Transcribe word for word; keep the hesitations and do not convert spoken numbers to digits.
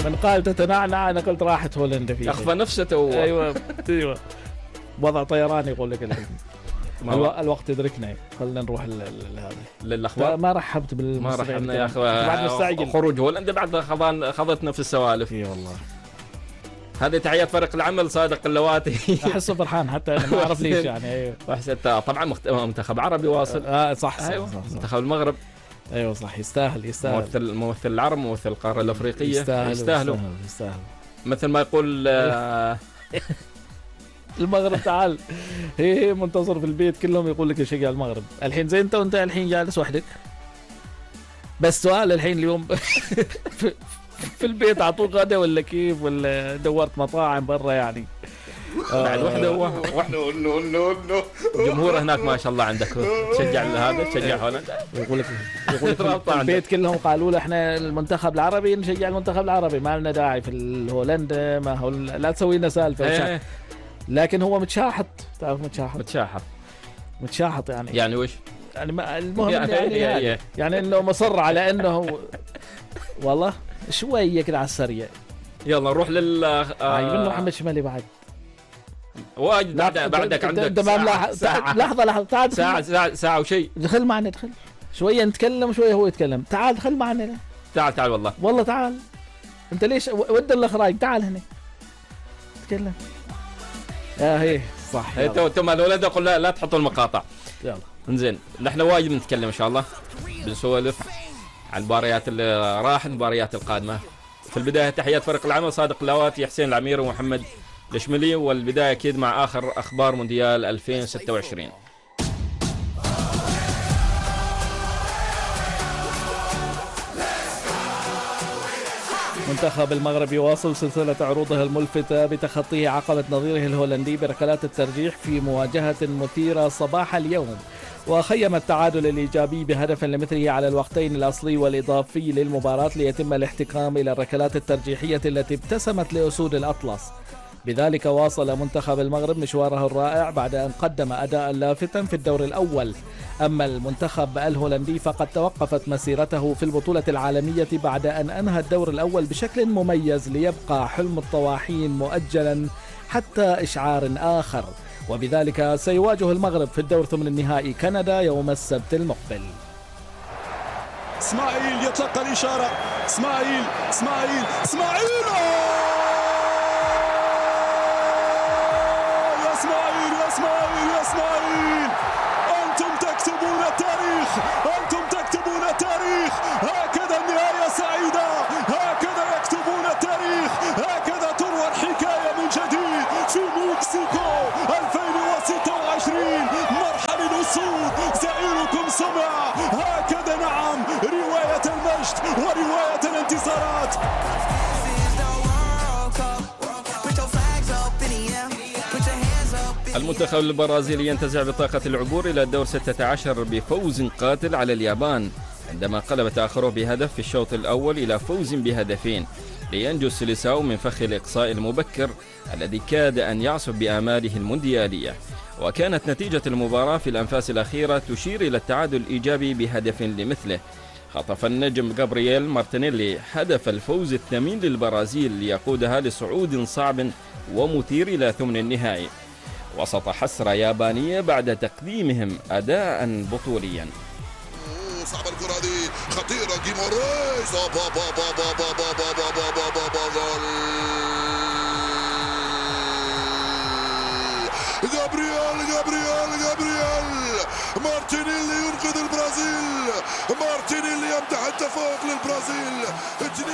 من قال تتنعنع أنا قلت راحت هولندا فيه. أخفى نفسه و... أيوة أيوة وضع طيراني يقول لك الحين. الو... الوقت يدركنا، خلينا نروح ل... هذا للأخبار. ما رحبت بالمصريين. ما رحبنا يا أخوة بعد مستعجل خروج هولندا بعد خضان خضتنا في السوالف. إي والله. هذه تحيات فريق العمل صادق اللواتي. أحسه فرحان حتى أنا ما أعرف ليش يعني. أيوة. وحسيت طبعا مخت... منتخب عربي واصل. آه صح صح, أيوة. صح, صح. منتخب المغرب. ايوه صح يستاهل يستاهل. ممثل ممثل العرب ممثل القاره الافريقيه يستاهل يستاهلوا يستاهل, يستاهل. مثل ما يقول آه المغرب تعال. هي هي منتصر في البيت كلهم يقول لك شجع المغرب. الحين زي انت وانت الحين جالس وحدك بس سؤال الحين اليوم في, في البيت اعطوك غدا ولا كيف ولا دورت مطاعم برا يعني؟ بعد وحده وحده جمهور هناك ما شاء الله عندك تشجع هذا تشجع هولندا. يقول لك يقول لك البيت كلهم قالوا له احنا المنتخب العربي نشجع المنتخب العربي ما لنا داعي في هولندا ما هو لا تسوي لنا سالفه. لكن هو متشاحط تعرف متشاحط متشاحط متشاحط يعني يعني وش يعني ما المهم يعني يعني, يعني, يعني انه مصر على انه والله شويه كده على السريع. يلا نروح لل عايبين آه محمد شمالي بعد واجد بعد بعدك عندك ساعة, ساعة لحظة لحظة تعال ساعة ساعة ساعة وشيء. دخل معنا دخل شوية نتكلم وشوية هو يتكلم. تعال دخل معنا له. تعال تعال والله والله تعال انت ليش ود الاخراج تعال هنا تكلم. اه هي صح. انتوا انتم الولاد اقول لا, لا تحطوا المقاطع. يلا انزين نحن واجد نتكلم ان شاء الله بنسولف عن المباريات اللي راحت المباريات القادمة. في البداية تحيات فريق العمل صادق اللواتي حسين العمير ومحمد الشملي والبداية أكيد مع آخر أخبار مونديال ألفين وستة وعشرين. منتخب المغرب يواصل سلسلة عروضه الملفتة بتخطيه عقبة نظيره الهولندي بركلات الترجيح في مواجهة مثيرة صباح اليوم، وخيم التعادل الإيجابي بهدف لمثله على الوقتين الأصلي والإضافي للمباراة ليتم الاحتكام إلى الركلات الترجيحية التي ابتسمت لأسود الأطلس. بذلك واصل منتخب المغرب مشواره الرائع بعد أن قدم أداء لافتا في الدور الأول. أما المنتخب الهولندي فقد توقفت مسيرته في البطولة العالمية بعد أن أنهى الدور الأول بشكل مميز ليبقى حلم الطواحين مؤجلا حتى إشعار آخر، وبذلك سيواجه المغرب في الدور ثمن النهائي كندا يوم السبت المقبل. اسماعيل يتلقى الإشارة. اسماعيل اسماعيل اسماعيل يا اسماعيل يا اسماعيل يا اسماعيل أنتم تكتبون التاريخ أنتم تكتبون التاريخ. هكذا النهاية سعيدة هكذا يكتبون التاريخ هكذا تروى الحكاية من جديد في مكسيكو ألفين وستة وعشرين. مرحل الأسود زئيركم سمع. هكذا نعم رواية المجد ورواية الانتصارات. المنتخب البرازيلي ينتزع بطاقة العبور إلى الدور ستة عشر بفوز قاتل على اليابان عندما قلب تأخره بهدف في الشوط الأول إلى فوز بهدفين لينجو السيليساو من فخ الإقصاء المبكر الذي كاد أن يعصف بآماله المونديالية. وكانت نتيجة المباراة في الأنفاس الأخيرة تشير إلى التعادل الإيجابي بهدف لمثله. خطف النجم غابرييل مارتينيلي هدف الفوز الثمين للبرازيل ليقودها لصعود صعب ومثير إلى ثمن النهائي وسط حسرة يابانية بعد تقديمهم أداء بطوليا. صعبة الكرة دي خطيرة جيموريز غابرييل غابرييل غابرييل مارتينيلي ينقذ البرازيل. مارتينيلي يمتحن التفوق للبرازيل.